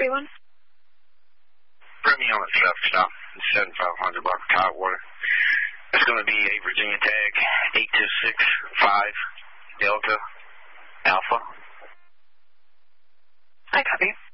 741. Bring me on at traffic stop. 7500 block of Tidewater. It's going to be a Virginia tag 8265 Delta Alpha. I copy.